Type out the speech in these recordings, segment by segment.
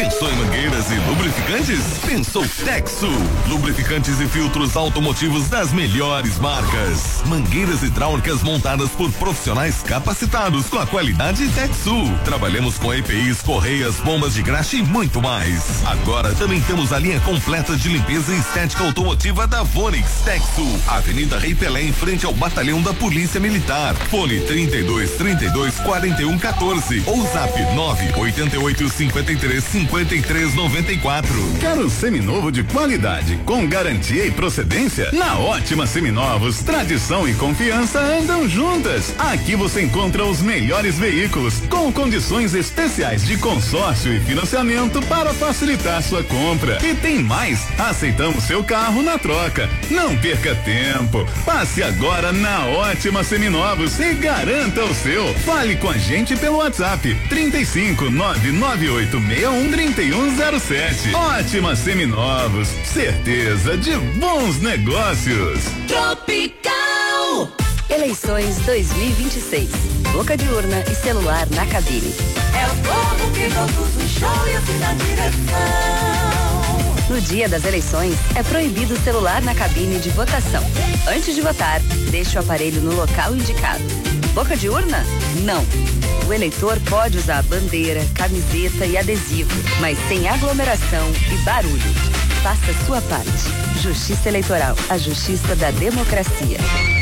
Pensou em mangueiras e lubrificantes? Pensou Texo. Lubrificantes e filtros automotivos das melhores marcas. Mangueiras hidráulicas montadas por profissionais capacitados com a qualidade Texo. Trabalhamos com EPIs, correias, bombas de graxa e muito mais. Agora também temos a linha completa de limpeza e estética automotiva da Vonix Texo. Avenida Rei Pelé, em frente ao Batalhão da Polícia Militar. Fone 3242-4114 ou zap 988535394. Quero seminovo de qualidade, com garantia e procedência? Na Ótima Seminovos, tradição e confiança andam juntas. Aqui você encontra os melhores veículos, com condições especiais de consórcio e financiamento para facilitar sua compra. E tem mais, aceitamos seu carro na troca. Não perca tempo, passe agora na Ótima Seminovos e garanta o seu. Fale com a gente pelo WhatsApp 35 998613107. Ótima Seminovos, certeza de bons negócios. Tropical. Eleições 2026. Boca de urna e celular na cabine. É o povo que conduz o show e o fim da direção. No dia das eleições, é proibido o celular na cabine de votação. Antes de votar, deixe o aparelho no local indicado. Boca de urna? Não. O eleitor pode usar bandeira, camiseta e adesivo, mas sem aglomeração e barulho. Faça a sua parte. Justiça Eleitoral, a justiça da democracia.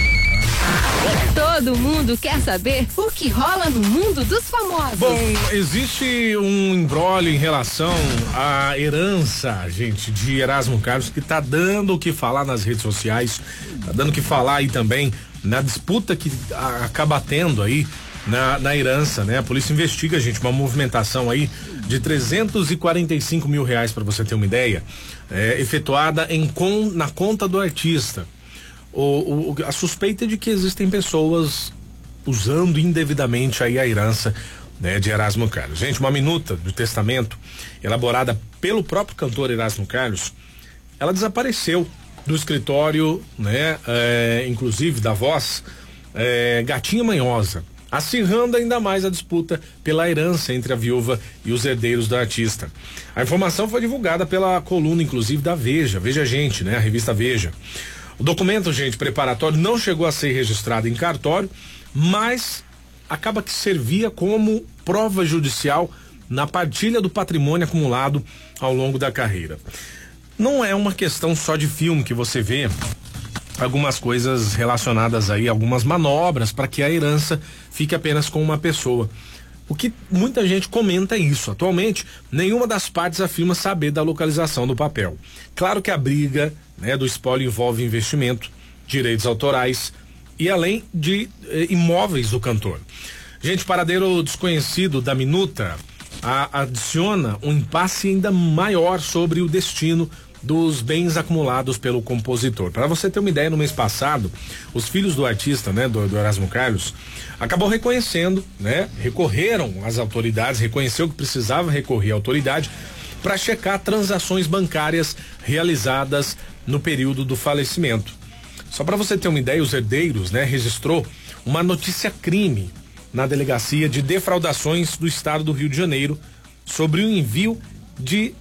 Todo mundo quer saber o que rola no mundo dos famosos. Bom, existe um imbróglio em relação à herança, gente, de Erasmo Carlos, que tá dando o que falar nas redes sociais, tá dando o que falar aí também na disputa que acaba tendo aí na herança, né? A polícia investiga, gente, uma movimentação aí de R$345 mil, para você ter uma ideia, efetuada na conta do artista. A suspeita é de que existem pessoas usando indevidamente aí a herança, né, de Erasmo Carlos. Gente, uma minuta do testamento elaborada pelo próprio cantor Erasmo Carlos, ela desapareceu do escritório, né, inclusive da voz, Gatinha Manhosa, acirrando ainda mais a disputa pela herança entre a viúva e os herdeiros do artista. A informação foi divulgada pela coluna, inclusive, da Veja Gente, né, a revista Veja. O documento, gente, preparatório não chegou a ser registrado em cartório, mas acaba que servia como prova judicial na partilha do patrimônio acumulado ao longo da carreira. Não é uma questão só de filme que você vê algumas coisas relacionadas aí, algumas manobras para que a herança fique apenas com uma pessoa. O que muita gente comenta é isso. Atualmente, nenhuma das partes afirma saber da localização do papel. Claro que a briga, né, do espólio envolve investimento, direitos autorais e além de imóveis do cantor. Gente, paradeiro desconhecido da minuta adiciona um impasse ainda maior sobre o destino dos bens acumulados pelo compositor. Para você ter uma ideia, no mês passado, os filhos do artista, né, do Erasmo Carlos, acabou reconhecendo, né, recorreram às autoridades, reconheceu que precisava recorrer à autoridade para checar transações bancárias realizadas no período do falecimento. Só para você ter uma ideia, os herdeiros, né, registrou uma notícia crime na delegacia de defraudações do estado do Rio de Janeiro sobre o envio de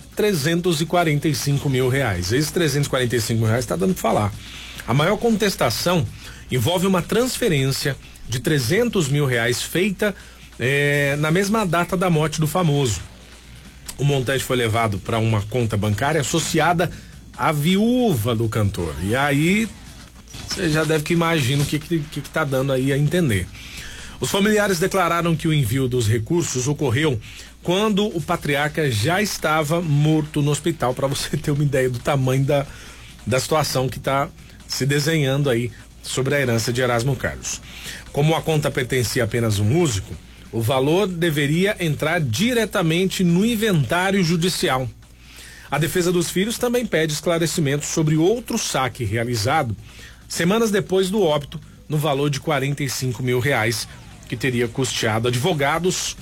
R$345 mil. Esses R$345 mil está dando o que falar. A maior contestação envolve uma transferência de R$300 mil feita na mesma data da morte do famoso. O montante foi levado para uma conta bancária associada à viúva do cantor. E aí você já deve que imaginar o que tá dando aí a entender. Os familiares declararam que o envio dos recursos ocorreu quando o patriarca já estava morto no hospital, para você ter uma ideia do tamanho da situação que está se desenhando aí sobre a herança de Erasmo Carlos. Como a conta pertencia apenas a um músico, o valor deveria entrar diretamente no inventário judicial. A defesa dos filhos também pede esclarecimentos sobre outro saque realizado semanas depois do óbito, no valor de R$45 mil, que teria custeado advogados,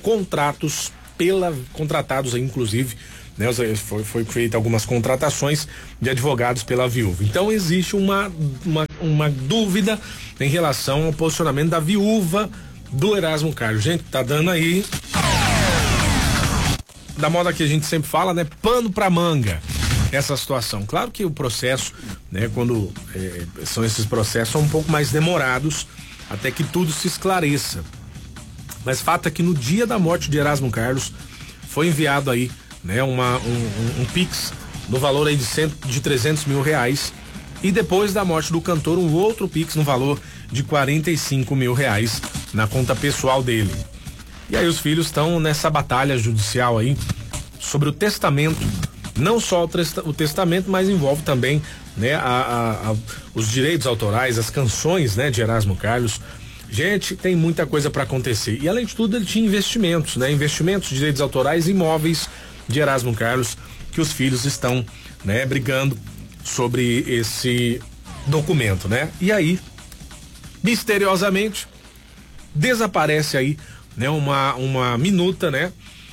contratados inclusive, né, foi feita algumas contratações de advogados pela viúva. Então existe uma dúvida em relação ao posicionamento da viúva do Erasmo Carlos. Gente, tá dando aí da moda que a gente sempre fala, né? Pano pra manga. Essa situação. Claro que o processo, né? Quando são esses processos, são um pouco mais demorados até que tudo se esclareça. Mas fato é que no dia da morte de Erasmo Carlos foi enviado aí, né? Um Pix no valor aí de 300 mil reais, e depois da morte do cantor um outro Pix no valor de 45 mil reais na conta pessoal dele. E aí os filhos estão nessa batalha judicial aí sobre o testamento. Não só o testamento, mas envolve também, né, os direitos autorais, as canções, né, de Erasmo Carlos. Gente, tem muita coisa para acontecer. E além de tudo, ele tinha investimentos, né, investimentos, direitos autorais, imóveis de Erasmo Carlos, que os filhos estão, né, brigando sobre esse documento, né? E aí, misteriosamente, desaparece aí, né, uma minuta, né?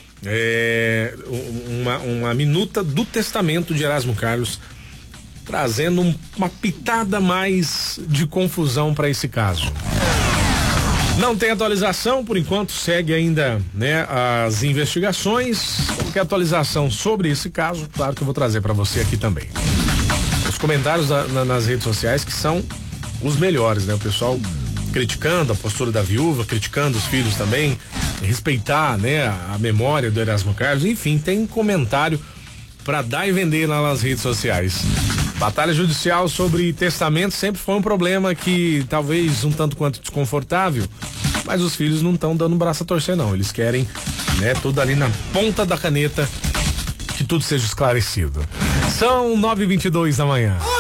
Uma minuta do testamento de Erasmo Carlos, trazendo uma pitada mais de confusão para esse caso. Não tem atualização, por enquanto segue ainda, né, as investigações. Qualquer atualização sobre esse caso, claro que eu vou trazer para você aqui também. Os comentários nas redes sociais que são os melhores, né? O pessoal criticando a postura da viúva, criticando os filhos também, respeitar, né, a memória do Erasmo Carlos, enfim, tem comentário para dar e vender lá nas redes sociais. Batalha judicial sobre testamento sempre foi um problema que talvez um tanto quanto desconfortável, mas os filhos não estão dando um braço a torcer não, eles querem, né, tudo ali na ponta da caneta, que tudo seja esclarecido. São 9h22 da manhã.